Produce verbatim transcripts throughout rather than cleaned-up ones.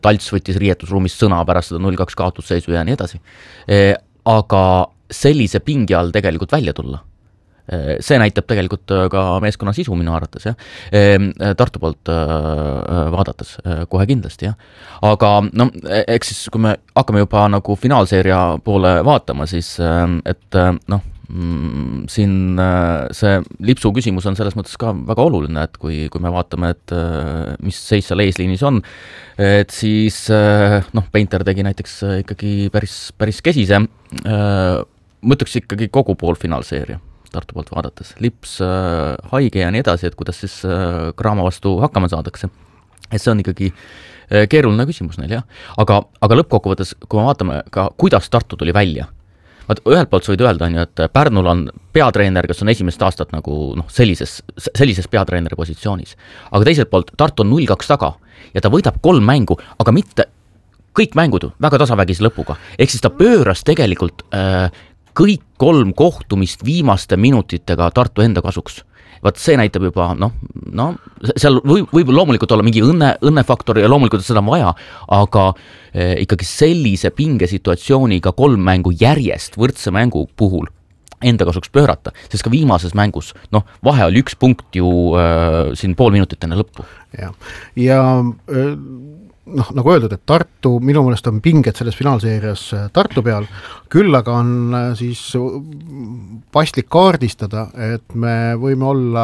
Talts võttis riietusruumist sõna pärast seda null kaks kaotusseisu ja nii edasi. Aga sellise pingi all tegelikult välja tulla. See näitab tegelikult ka meeskonna sisu minu arvates, jah. Tartu poolt vaadates kohe kindlasti, jah. Aga no, eks siis, kui me hakkame juba nagu finaalseeria poole vaatama, siis et noh, siin see lipsu küsimus on selles mõttes ka väga oluline, et kui, kui me vaatame, et mis seis seal eesliinis on, et siis noh, Painter tegi näiteks ikkagi päris, päris kesise, mõtleks ikkagi kogu poolfinaalseeria Tartu poolt vaadates. Lips, äh, haige ja nii edasi, et kuidas siis äh, Graamo vastu hakkama saadakse. Et see on ikkagi äh, keeruline küsimus neil, jah. Aga, aga lõppkokkuvõttes, kui me vaatame ka, kuidas Tartu tuli välja, vaat ühelt poolt sa võid öelda, et Pärnul on peatreener, kes on esimest aastat nagu noh, sellises, sellises peatreeneri positsioonis. Aga teiselt poolt Tartu on null kaks taga ja ta võidab kolm mängu, aga mitte kõik mängud väga tasavägise lõpuga. Ehk siis ta pööras tegelikult äh, kõik kolm kohtumist viimaste minutitega Tartu enda kasuks. Vaat see näitab juba, noh, no, seal võib, võib loomulikult olla mingi õnne, õnnefaktor ja loomulikult seda on vaja, aga eh, ikkagi sellise pingesituatsiooniga kolm mängu järjest võrdse mängu puhul enda kasuks pöörata, sest ka viimases mängus, noh, vahe oli üks punkt ju äh, siin pool minutit enne lõppu. Ja, ja äh... noh, nagu öeldud, et Tartu, minu meelest on pinged selles finaalseerias Tartu peal, küll aga on siis paslik kaardistada, et me võime olla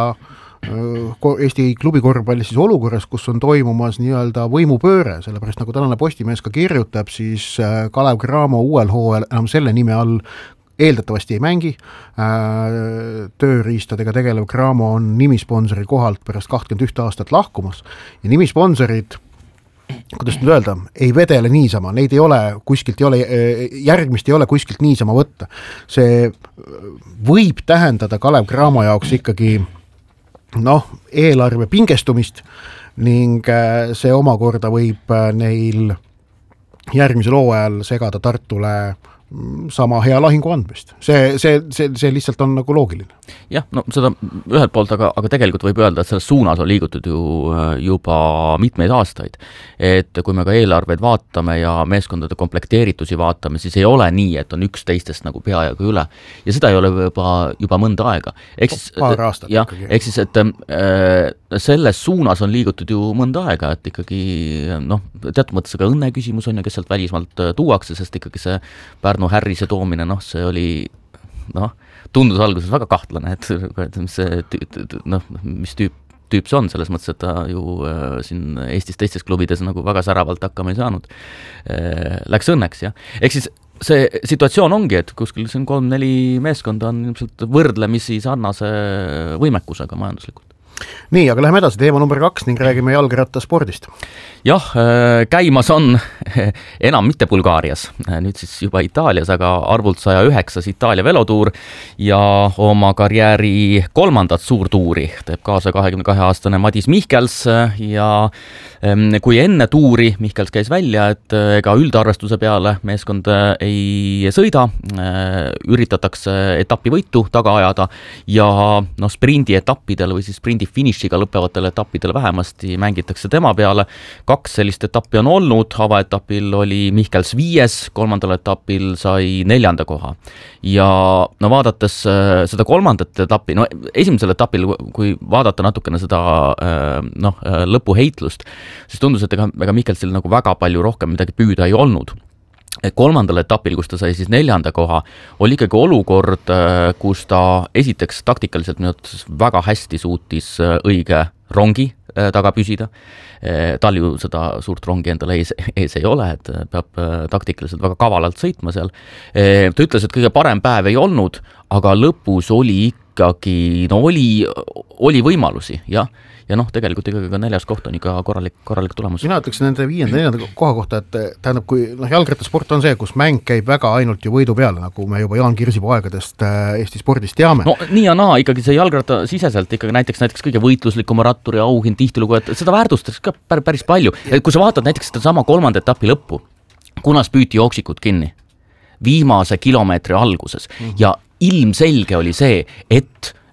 Eesti klubi korvpallis siis olukorras, kus on toimumas nii-öelda võimupööre, sellepärast nagu tänane Postimees ka kirjutab, siis Kalev Cramo uuel hooajal enam selle nime all eeldatavasti ei mängi, tööriistadega tegelev Cramo on nimisponsori kohalt pärast kakskümmend üks aastat lahkumas ja nimisponsorid kuidas nüüd öelda, ei vedele niisama, neid ei ole kuskilt, ei ole, järgmist ei ole kuskilt niisama võtta. See võib tähendada Kalev Cramo jaoks ikkagi noh, eelarve pingestumist ning see omakorda võib neil järgmisel hooajal segada Tartule sama hea lahingu andmist. See, see, see, see lihtsalt on nagu loogiline. Jah, no seda ühelt poolt, aga, aga tegelikult võib öelda, et selles suunas on liigutud ju juba mitmeid aastaid. Et kui me ka eelarveid vaatame ja meeskondade komplekteeritusi vaatame, siis ei ole nii, et on üks teistest nagu peaaegu üle. Ja seda ei ole juba, juba mõnda aega. Eks siis, paar aastat ja, ikkagi. Eks siis, et äh, selles suunas on liigutud ju mõnda aega, et ikkagi noh, teatud mõttes ka õnne küsimus on ja kes sealt välismaalt tuuakse, sest ikkagi see Pärnu Härrise toomine, noh, see oli noh, tundus alguses väga kahtlane, et mis, noh, mis tüüp, tüüp see on, selles mõttes, et ta ju äh, siin Eestis teistes klubides nagu väga säravalt hakkama ei saanud. Äh, läks õnneks, jah. Ehk siis see situatsioon ongi, et kuskil siin kolm-neli meeskonda on ilmselt võrdlemisi sarnase võimekusega majanduslikult. Nii, aga läheme edasi, teema number kaks ning räägime jalgrattaspordist. Jah, käimas on enam mitte Bulgaarias, nüüd siis juba Itaalias, aga arvult saja üheksas Itaalia velotuur ja oma karjääri kolmandat suurtuuri teeb kaasa kahekümne kahe aastane Madis Mihkels ja kui enne tuuri Mihkels käis välja, et ega üldarvestuse peale meeskond ei sõida, üritatakse etapi võitu taga ajada ja no, sprindi etappidel või siis sprindi finišiga lõppevatel etappidel vähemasti mängitakse tema peale. Kaks sellist etappi on olnud, avaetapil oli Mihkels viies, kolmandal etapil sai neljanda koha. Ja no vaadates seda kolmandat etappi, no esimesel etapil, kui vaadata natukene seda noh, lõpuheitlust, siis tundus, et ega, ega Mihkelsil nagu väga palju rohkem midagi püüda ei olnud. Kolmandal etapil, kus ta sai siis neljanda koha, oli ikkagi olukord, kus ta esiteks taktikaliselt väga hästi suutis õige rongi taga püsida. Tal ju seda suurt rongi endale ees, ees ei ole, et peab taktikaliselt väga kavalalt sõitma seal. Ta ütles, et kõige parem päev ei olnud, aga lõpus oli ikkagi, no oli, oli võimalusi, jah. Ja noh, tegelikult ikkagi ka neljas koht on ikka korralik, korralik tulemus. Mina ütleks nende viienda, neljanda koha kohta, et tähendab, kui noh, jalgrattasport on see, kus mäng käib väga ainult ju võidu peale, nagu me juba Jaan Kirsipuu aegadest Eesti spordist teame. No nii ja naa, ikkagi see jalgratta siseselt ikkagi näiteks, näiteks kõige võitluslikuma ratturi auhind tihtilugu, et seda väärtustaks ka päris palju. Kui sa vaatad näiteks seda sama kolmanda etapi lõppu, kunas püüti jooksikud kinni viimase kilomeetri alguses mm-hmm. ja ilmselge oli see, et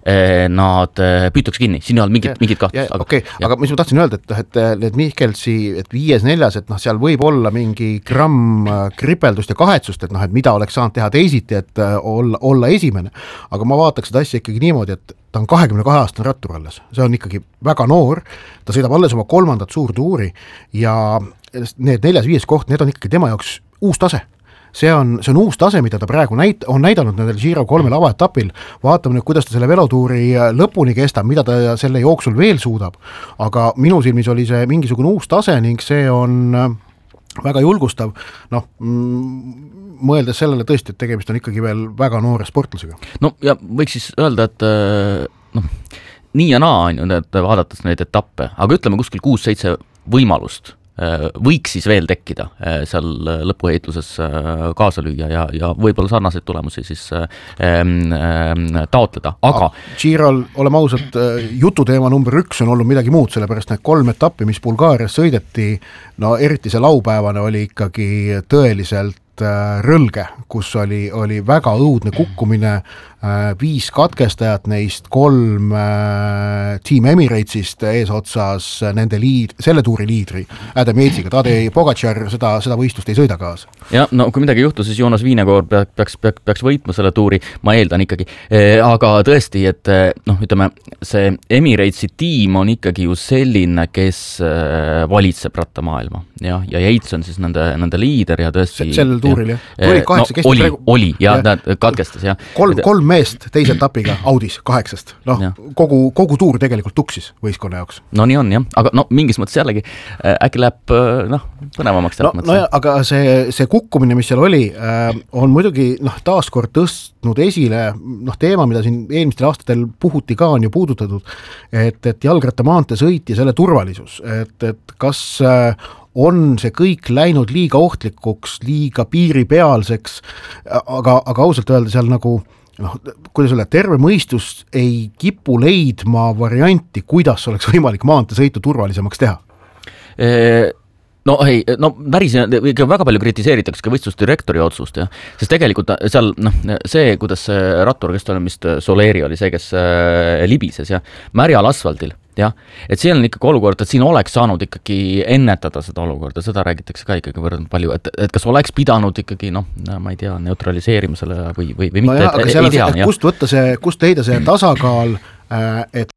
nad püütakse kinni, siin ei ole mingit, mingit kahtlust. Okei, okay. aga mis ma tahtsin öelda, et, et need Mihkelsi, et viies neljas, et noh, seal võib olla mingi gramm kripeldust ja kahetsust, et noh, et mida oleks saanud teha teisiti, et olla, olla esimene, aga ma vaataks seda asja ikkagi niimoodi, et ta on kahekümne kahe aastane rattur alles, see on ikkagi väga noor, ta sõidab alles oma kolmandat suurtuuri ja need neljas-viies koht, need on ikkagi tema jaoks uus tase. See on, see on uus tase, mida ta praegu näit, on näidanud nendel Giro kolmel avaetapil, vaatame nüüd, kuidas ta selle velotuuri lõpuni kestab, mida ta selle jooksul veel suudab, aga minu silmis oli see mingisugune uus tase ning see on väga julgustav, noh, mõeldes sellele tõesti, et tegemist on ikkagi veel väga noore sportlasega. No ja võiks siis öelda, et noh, nii ja naa on ju, et vaadates neid etappe, aga ütleme kuskil kuus-seitse võimalust võiks siis veel tekkida seal lõpuheitluses kaasa lüüa ja, ja võib-olla sarnaseid tulemusi siis ähm, ähm, taotleda, aga Girol, oleme ausad, jututeema number üks on olnud midagi muud, sellepärast need kolm etappi, mis Bulgaarias sõideti, no eriti see laupäevane oli ikkagi tõeliselt rõlge, kus oli, oli väga õudne kukkumine, viis katkestajat, neist kolm Team Emiratesist eesotsas nende liid, selle tuuri liidri Adam Yatesiga, Tadej Pogačar seda, seda võistlust ei sõida kaasa. Ja no kui midagi juhtus, siis Jonas Viinekoor peaks, peaks, peaks võitma selle tuuri, ma eeldan ikkagi, aga tõesti, et noh, ütleme, see Emiratesi tiim on ikkagi ju selline, kes valitseb rattamaailma ja, ja Yates on siis nende, nende liider ja tõesti sellel tuuril, jah? Oli, kaheksa, no, oli, praegu... oli ja, ja ta katkestas, jah. Kolm, kolm meest teise etapiga Audis kaheksast, noh, kogu, kogu tuur tegelikult tuksis võistkonna jaoks. No nii on, jah, aga no mingis mõttes jällegi äkki läheb, noh, põnevamaks no, no ja, aga see, see kukkumine, mis seal oli, on muidugi, noh, taaskord tõstnud esile, noh, teema, mida siin eelmistel aastatel puhuti ka on ju puudutatud, et, et jalgrattamaante sõit ja selle turvalisus, et, et kas on see kõik läinud liiga ohtlikuks, liiga piiripealseks, aga, aga ausalt öelda seal nagu noh, kuidas öelda, terve mõistus ei kipu leidma varianti, kuidas oleks võimalik maanteesõitu turvalisemaks teha? No ei, no päris väga palju kritiseeritakse ka võistlusdirektori otsust, jah, sest tegelikult seal noh, see, kuidas see rattur, kes ta on vist Soleri oli see, kes libises ja märjal asfaldil, jah, et siin on ikkagi olukord, et siin oleks saanud ikkagi ennetada seda olukorda, seda räägitakse ka ikkagi võrdlemisi palju, et, et kas oleks pidanud ikkagi, noh, ma ei tea, neutraliseerima selle või, või, või mitte, no jah, et, ei tea. Kust võtta see, kust leida see tasakaal, et